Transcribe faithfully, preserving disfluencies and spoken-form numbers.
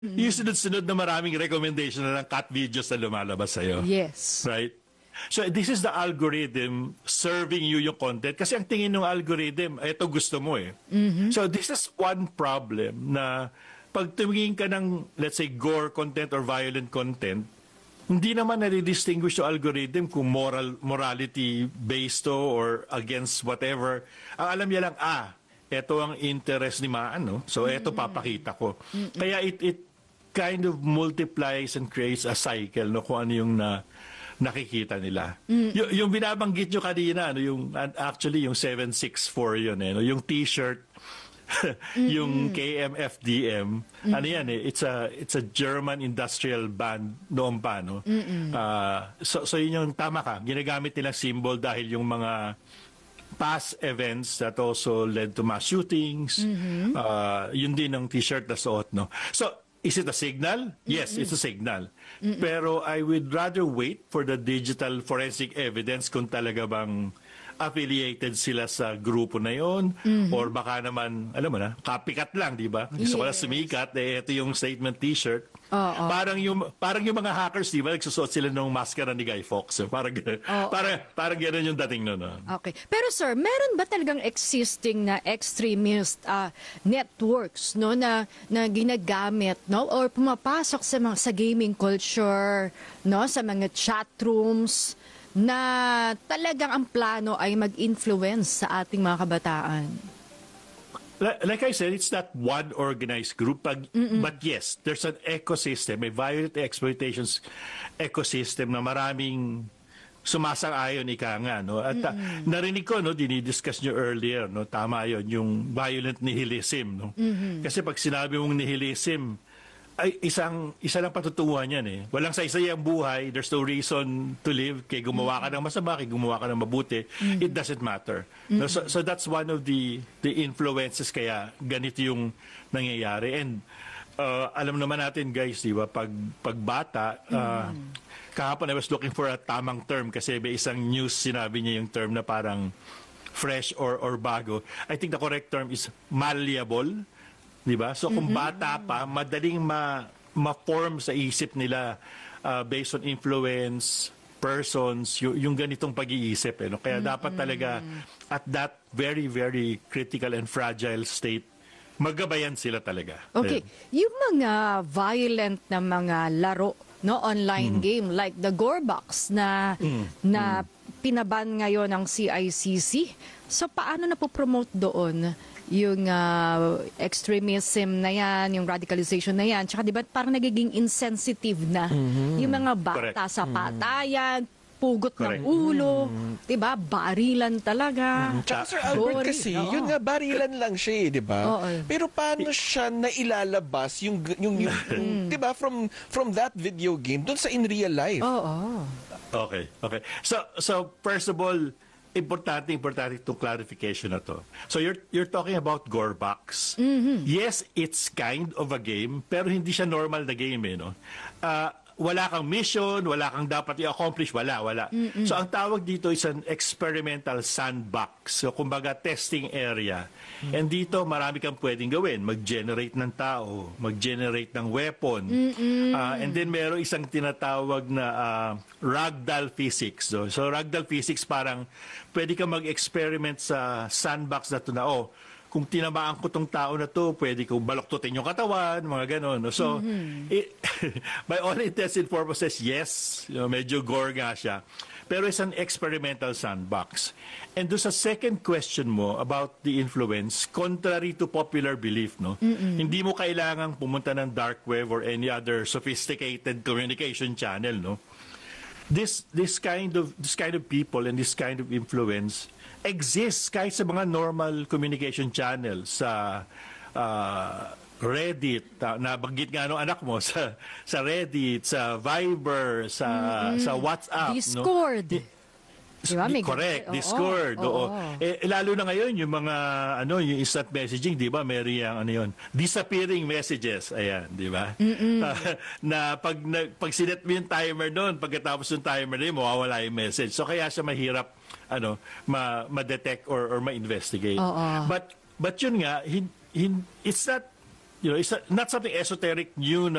Yung sunod-sunod na maraming recommendation na ng cat videos na lumalabas sa'yo. Yes. Right? So this is the algorithm serving you yung content. Kasi ang tingin ng algorithm, ito gusto mo eh. Mm-hmm. So this is one problem na pag tumingin ka ng, let's say, gore content or violent content, hindi naman nare-distinguish yung algorithm kung moral morality based to or against whatever. Ang alam niya lang, ah, ito ang interest ni Maan, no? So ito papakita ko. Mm-hmm. Kaya it, it kind of multiplies and creates a cycle, no? Kung ano yung na, nakikita nila. Mm-hmm. Y- yung binabanggit nyo kanina, no? Yung, actually yung seven six four yun, eh, no? Yung t-shirt, yung K M F D M, mm-hmm. ano yan eh, it's a it's a German industrial band noon pa, no? Mm-hmm. Uh, so so yun yung tama ka. Ginagamit nilang symbol dahil yung mga past events that also led to mass shootings. Mm-hmm. Uh, yun din ang t-shirt na suot, no? So is it a signal? Yes, mm-hmm. it's a signal. Mm-hmm. Pero I would rather wait for the digital forensic evidence kung talaga bang affiliated sila sa grupo na yon, mm-hmm. or baka naman, alam mo na, copycat lang, di ba? Gusto yes. ko lang sumikat, eh, ito yung statement t-shirt. Oh, oh. Parang yung parang yung mga hackers, di ba, nagsusuot sila ng maskara ni Guy Fawkes. So, parang, oh, parang, parang gano'n yung dating nun. No? Okay. Pero sir, meron ba talagang existing na extremist uh, networks no na na ginagamit no or pumapasok sa mga sa gaming culture, no, sa mga chat rooms na talagang ang plano ay mag-influence sa ating mga kabataan? Like I said, it's not one organized group, but, but yes, there's an ecosystem, a violent exploitations ecosystem na maraming sumasang-ayon, ika nga, no? At uh, narinig ko, no, dinidiscuss nyo earlier, no, tama yun, yung violent nihilism, no? Mm-hmm. Kasi pag sinabi mong nihilism, ay isang isa lang patutunguhan yan eh. Walang saysay ang buhay, there's no reason to live. Kaya gumawa ka ng masama, kaya gumawa ka ng mabuti, mm-hmm. it doesn't matter. Mm-hmm. No, so, so that's one of the the influences kaya ganito yung nangyayari. And uh, alam naman natin guys, di ba, pag, pag bata, uh, mm-hmm. kahapon I was looking for a tamang term kasi may isang news sinabi niya yung term na parang fresh or or bago. I think the correct term is malleable. Diba? So kung bata pa, madaling ma ma-form sa isip nila uh, based on influence, persons, yung, yung ganitong pag-iisip. Eh, no? Kaya mm-hmm. dapat talaga at that very, very critical and fragile state, magabayan sila talaga. Okay. Eh. Yung mga violent na mga laro, no, online mm-hmm. game like the Gorebox na, mm-hmm. na pinaban ngayon ng C I C C. So paano na po promote doon yung uh, extremism na yan, yung radicalization na yan? Tsaka diba parang nagiging insensitive na mm-hmm. yung mga bata Correct. Sa patayan, pugot Correct. Ng ulo, mm-hmm. diba? Barilan talaga. Mm-hmm. Tsaka Sir Albert kasi, Oo. Yun nga, barilan lang siya eh, diba? Oo. Pero paano siya nailalabas yung, yung, yung, yung diba, from, from that video game dun sa in real life? Oo. Okay, okay. So, so first of all, importante, importante itong clarification na to. So you're you're talking about Gorebox. Mm-hmm. Yes, it's kind of a game, pero hindi siya normal na game eh, no? Uh, wala kang mission, wala kang dapat i-accomplish, wala, wala. Mm-hmm. So ang tawag dito is an experimental sandbox. So kumbaga testing area. Mm-hmm. And dito marami kang pwedeng gawin. Mag-generate ng tao, mag-generate ng weapon. Mm-hmm. Uh, and then meron isang tinatawag na uh, ragdoll physics. So, so ragdoll physics parang pwede kang mag-experiment sa sandbox na to na, oh, kung tinamaan ko tong tao na to, pwede kong baloktutin yung katawan, mga gano'n. So, mm-hmm. it, by all intents and purposes, yes, you know, medyo gore nga siya. Pero it's an experimental sandbox. And do sa second question mo about the influence, contrary to popular belief, no, mm-hmm. hindi mo kailangang pumunta ng dark web or any other sophisticated communication channel, no. This this kind of this kind of people and this kind of influence exists kahit sa mga normal communication channels sa uh, Reddit, uh, nabanggit nga nung anak mo sa sa Reddit, sa Viber, sa mm-hmm. sa WhatsApp, Discord. No? Diba, Correct, oo, Discord. Oo. Oo. Eh, lalo na ngayon yung mga ano, yung instant messaging, 'di ba? Meron yang ano 'yon, disappearing messages. Ayan, 'di ba? Uh, na pag na, pag sinet mo yung timer doon, pagkatapos ng timer na yun, mawawala yung message. So kaya siya mahirap ano, ma, ma-detect or or ma-investigate. Oo. But but yun nga, hin, hin, it's not you know, it's a- not something esoteric new